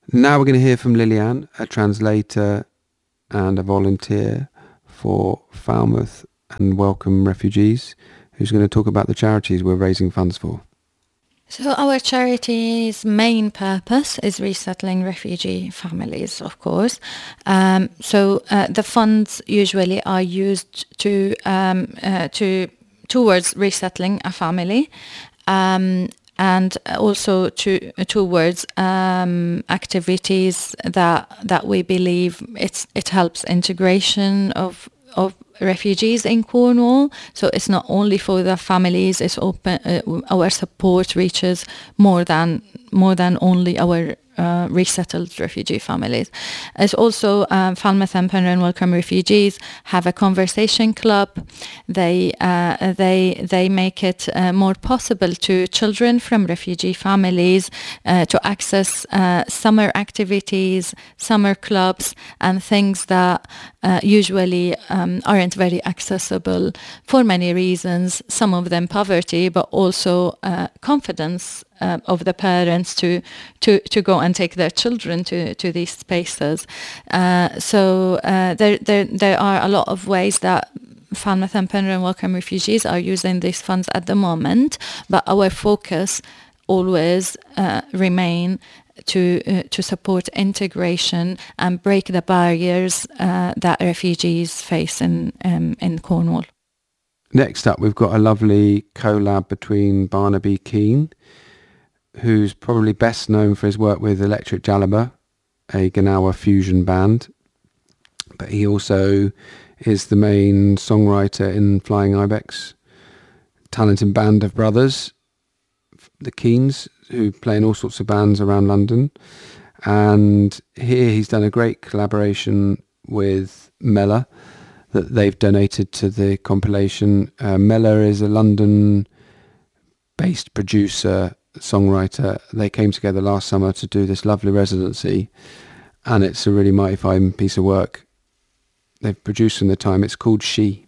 Now we're going to hear from Liliane, a translator and a volunteer for Falmouth and Welcome Refugees, who's going to talk about the charities we're raising funds for. So our charity's main purpose is resettling refugee families, of course. The funds usually are used towards resettling a family, and also towards activities that we believe it helps integration of refugees in Cornwall. So it's not only for the families, it's open, our support reaches more than only our resettled refugee families. It's also Falmouth and Penryn Welcome Refugees have a conversation club. They make it more possible to children from refugee families to access summer activities, summer clubs, and things that usually aren't very accessible for many reasons. Some of them poverty, but also confidence of the parents to go and take their children to these spaces. So there are a lot of ways that Falmouth and Penryn Welcome Refugees are using these funds at the moment, but our focus always remain to support integration and break the barriers that refugees face in Cornwall. Next up, we've got a lovely collab between Barnaby Keane, who's probably best known for his work with Electric Jalaba, a Gnawa fusion band, but he also is the main songwriter in Flying Ibex, talented band of brothers, the Keanes, who play in all sorts of bands around London. And here he's done a great collaboration with Mella that they've donated to the compilation. Mella is a London-based producer, songwriter. They came together last summer to do this lovely residency, and it's a really mighty fine piece of work they've produced in the time. It's called She.